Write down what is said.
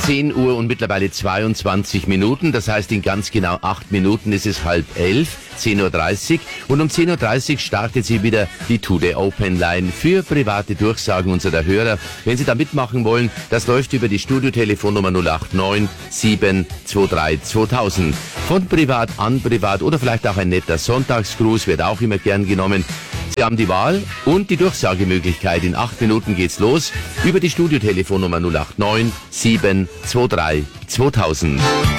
10 Uhr und mittlerweile 22 Minuten. Das heißt, in ganz genau 8 Minuten ist es 10:30, 10:30 Uhr. Und um 10:30 Uhr startet sie wieder die Today Open Line für private Durchsagen unserer Hörer. Wenn Sie da mitmachen wollen, das läuft über die Studiotelefonnummer 089 723 2000. Von privat an privat oder vielleicht auch ein netter Sonntagsgruß wird auch immer gern genommen. Sie haben die Wahl und die Durchsagemöglichkeit. In 8 Minuten geht's los über die Studiotelefonnummer 089 723 2000.